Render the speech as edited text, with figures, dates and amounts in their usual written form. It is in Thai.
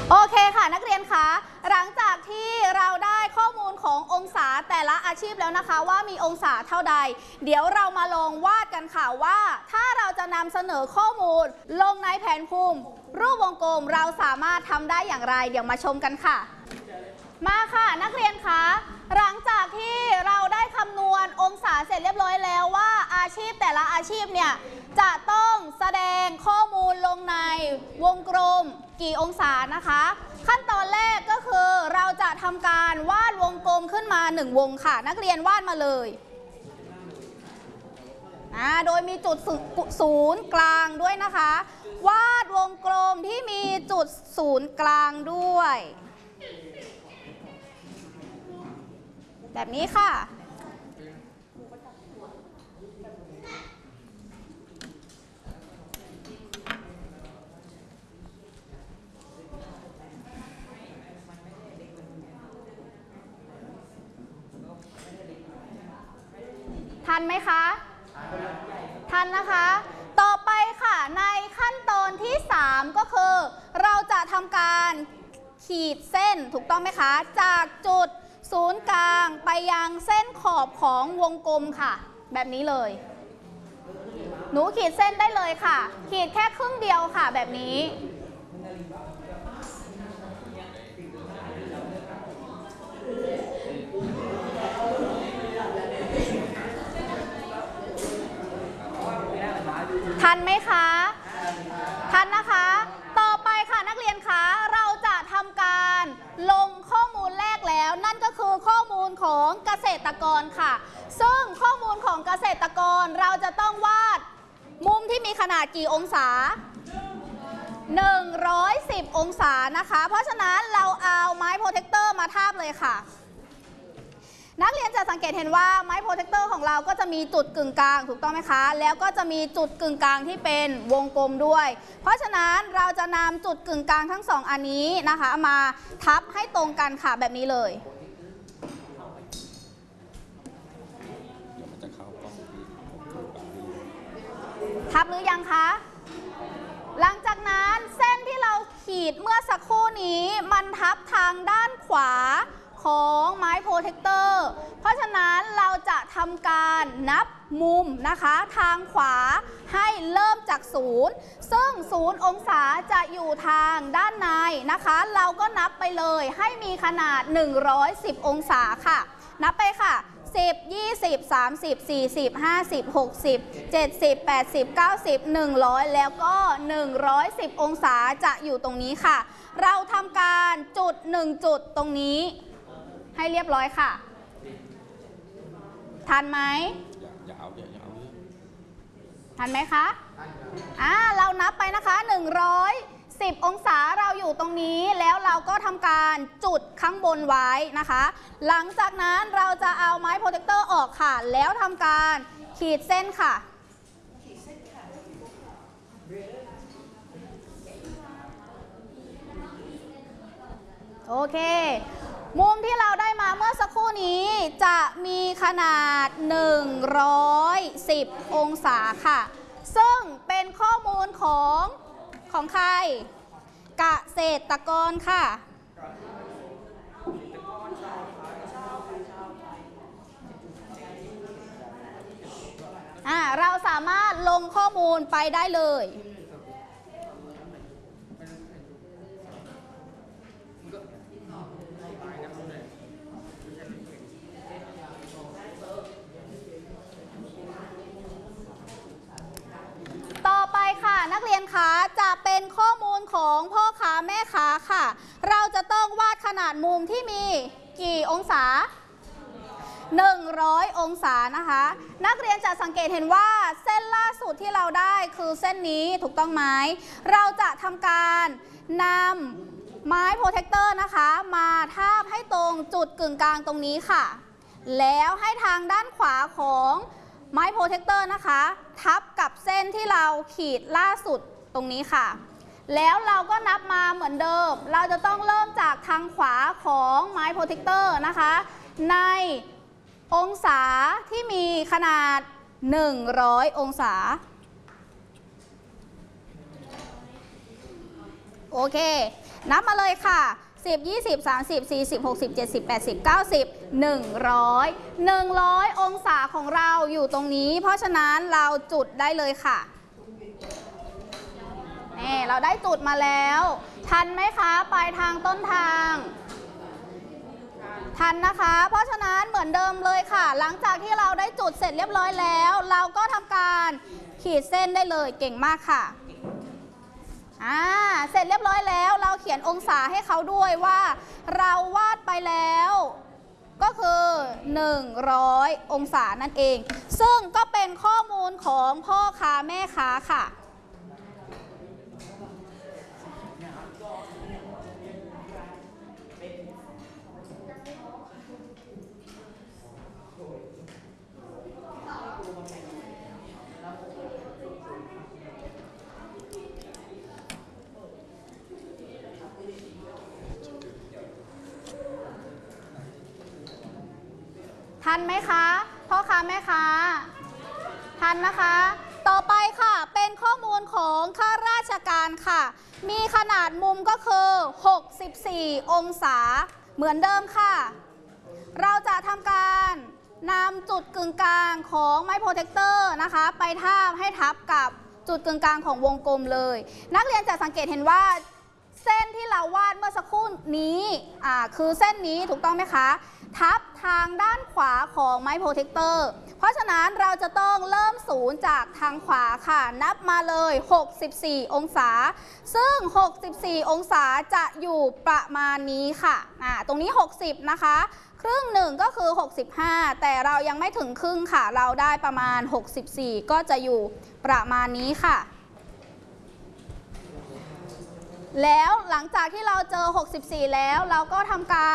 โอเคค่ะนักเรียนคะหลังจากที่เราได้ข้อมูลขององศาแต่ละอาชีพแล้วนะคะว่ามีองศาเท่าใดเดี๋ยวเรามาลองวาดกันค่ะว่าถ้าเราจะนำเสนอข้อมูลลงในแผนภูมิรูปวงกลมเราสามารถทำได้อย่างไรเดี๋ยวมาชมกันค่ะมาค่ะนักเรียนคะหลังจากที่เราได้คำนวณองศาเสร็จเรียบร้อยแล้วว่าอาชีพแต่ละอาชีพเนี่ยจะต้องแสดงข้อมูลลงในวงกลมกี่องศานะคะขั้นตอนแรกก็คือเราจะทำการวาดวงกลมขึ้นมา1วงค่ะนักเรียนวาดมาเลยโดยมีจุดศูนย์กลางด้วยนะคะวาดวงกลมที่มีจุดศูนย์กลางด้วยแบบนี้ค่ะทันไหมคะทันนะคะต่อไปค่ะในขั้นตอนที่3ก็คือเราจะทำการขีดเส้นถูกต้องไหมคะจากจุดศูนย์กลางไปยังเส้นขอบของวงกลมค่ะแบบนี้เลยหนูขีดเส้นได้เลยค่ะขีดแค่ครึ่งเดียวค่ะแบบนี้ทันไหมคะทันนะคะต่อไปค่ะนักเรียนคะเราจะทำการลงข้อมูลแรกแล้วนั่นก็คือข้อมูลของเกษตรกรค่ะซึ่งข้อมูลของเกษตรกรเราจะต้องวาดมุมที่มีขนาดกี่องศา110องศานะคะเพราะฉะนั้นเราเอาไม้โปรเทคเตอร์มาทาบเลยค่ะนักเรียนจะสังเกตเห็นว่าไม้โปรเทคเตอร์ของเราก็จะมีจุดกึ่งกลางถูกต้องไหมคะแล้วก็จะมีจุดกึ่งกลางที่เป็นวงกลมด้วยเพราะฉะนั้นเราจะนำจุดกึ่งกลางทั้ง2อันนี้นะคะมาทับให้ตรงกันค่ะแบบนี้เลยทับหรือยังคะหลังจากนั้นเส้นที่เราขีดเมื่อสักครู่นี้มันทับทางด้านขวาของไม้โปรเทคเตอร์เพราะฉะนั้นเราจะทำการนับมุมนะคะทางขวาให้เริ่มจาก0ซึ่ง0องศาจะอยู่ทางด้านในนะคะเราก็นับไปเลยให้มีขนาด110องศาค่ะนับไปค่ะ10 20 30 40 50 60 70 80 90 100แล้วก็110องศาจะอยู่ตรงนี้ค่ะเราทำการจุด1จุดตรงนี้ให้เรียบร้อยค่ะทันไหมทันไหมคะเรานับไปนะคะ110องศาเราอยู่ตรงนี้แล้วเราก็ทำการจุดข้างบนไว้นะคะหลังจากนั้นเราจะเอาไม้โปรเทคเตอร์ออกค่ะแล้วทำการขีดเส้นค่ะโอเคมุมที่เราได้มาเมื่อสักครู่นี้จะมีขนาด110องศาค่ะซึ่งเป็นข้อมูลของใครเกษตรกรค่ะเราสามารถลงข้อมูลไปได้เลยต่อไปค่ะนักเรียนคะจะเป็นข้อมูลของพ่อค้าแม่ค้าค่ะเราจะต้องวาดขนาดมุมที่มีกี่องศา100องศานะคะนักเรียนจะสังเกตเห็นว่าเส้นล่าสุดที่เราได้คือเส้นนี้ถูกต้องไหมเราจะทำการนำไม้โปรเทคเตอร์นะคะมาทาบให้ตรงจุดกึ่งกลางตรงนี้ค่ะแล้วให้ทางด้านขวาของไม้โปรเทคเตอร์นะคะทับกับเส้นที่เราขีดล่าสุดตรงนี้ค่ะแล้วเราก็นับมาเหมือนเดิมเราจะต้องเริ่มจากทางขวาของไม้โปรเทคเตอร์นะคะในองศาที่มีขนาด100องศาโอเคนับมาเลยค่ะ10 20 30 40 60 70 80 90 100องศาของเราอยู่ตรงนี้เพราะฉะนั้นเราจุดได้เลยค่ะนี่เราได้จุดมาแล้วทันไหมคะปลายทางต้นทางทันนะคะเพราะฉะนั้นเหมือนเดิมเลยค่ะหลังจากที่เราได้จุดเสร็จเรียบร้อยแล้วเราก็ทำการขีดเส้นได้เลยเก่งมากค่ะเสร็จเรียบร้อยแล้วเราเขียนองศาให้เขาด้วยว่าเราวาดไปแล้วก็คือ100องศานั่นเองซึ่งก็เป็นข้อมูลของพ่อค้าแม่ค้าค่ะทันไหมคะพ่อค้าแม่ค้าทันนะคะต่อไปค่ะเป็นข้อมูลของข้าราชการค่ะมีขนาดมุมก็คือ64องศาเหมือนเดิมค่ะเราจะทำการนำจุดกึ่งกลางของไม้โปรเทคเตอร์นะคะไปทาบให้ทับกับจุดกึ่งกลางของวงกลมเลยนักเรียนจะสังเกตเห็นว่าเส้นที่เราวาดเมื่อสักครู่นี้คือเส้นนี้ถูกต้องไหมคะทับทางด้านขวาของไม้โปรเทคเตอร์เพราะฉะนั้นเราจะต้องเริ่มศูนย์จากทางขวาค่ะนับมาเลย64องศาซึ่ง64องศาจะอยู่ประมาณนี้ค่ะตรงนี้60นะคะครึ่งหนึ่งก็คือ65แต่เรายังไม่ถึงครึ่งค่ะเราได้ประมาณ64ก็จะอยู่ประมาณนี้ค่ะแล้วหลังจากที่เราเจอ64แล้วเราก็ทำการ